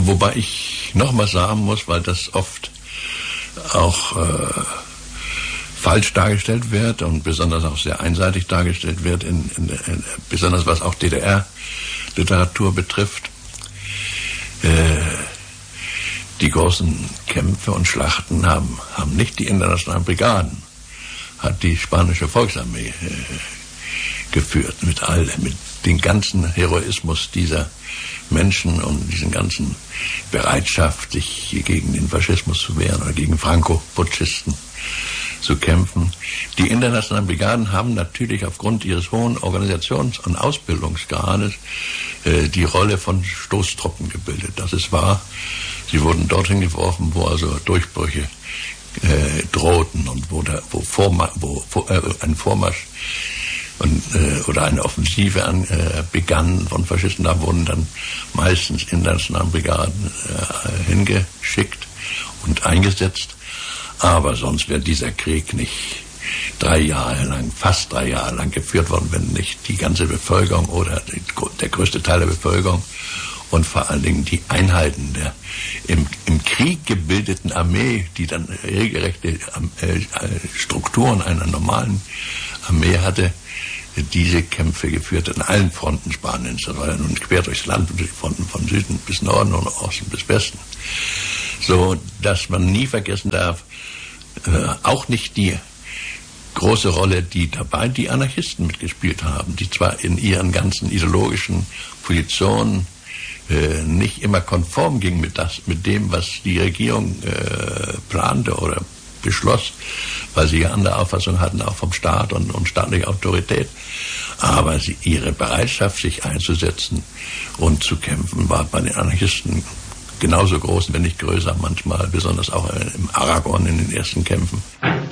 Wobei ich noch was sagen muss, weil das oft auch falsch dargestellt wird und besonders auch sehr einseitig dargestellt wird, besonders was auch DDR-Literatur betrifft. Die großen Kämpfe und Schlachten haben nicht die internationalen Brigaden, hat die spanische Volksarmee geführt, mit dem ganzen Heroismus dieser Menschen und diesen ganzen Bereitschaft, sich gegen den Faschismus zu wehren oder gegen Franco-Putschisten zu kämpfen. Die internationalen Brigaden haben natürlich aufgrund ihres hohen Organisations- und Ausbildungsgrades die Rolle von Stoßtruppen gebildet. Das ist wahr. Sie wurden dorthin geworfen, wo also Durchbrüche drohten und wo ein Vormarsch oder eine Offensive begann von Faschisten. Da wurden dann meistens internationale Brigaden hingeschickt und eingesetzt. Aber sonst wäre dieser Krieg nicht fast 3 Jahre lang geführt worden, wenn nicht die ganze Bevölkerung oder der größte Teil der Bevölkerung und vor allen Dingen die Einheiten der im Krieg gebildeten Armee, die dann regelrechte Strukturen einer normalen Armee hatte, diese Kämpfe geführt an allen Fronten Spaniens. Das war ja nun quer durchs Land, die Fronten von Süden bis Norden und Osten bis Westen. So, dass man nie vergessen darf, auch nicht die große Rolle, die dabei die Anarchisten mitgespielt haben, die zwar in ihren ganzen ideologischen Positionen nicht immer konform ging mit dem, was die Regierung plante oder beschloss, weil sie ja andere Auffassung hatten, auch vom Staat und staatlicher Autorität. Aber ihre Bereitschaft, sich einzusetzen und zu kämpfen, war bei den Anarchisten genauso groß, wenn nicht größer manchmal, besonders auch im Aragon in den ersten Kämpfen.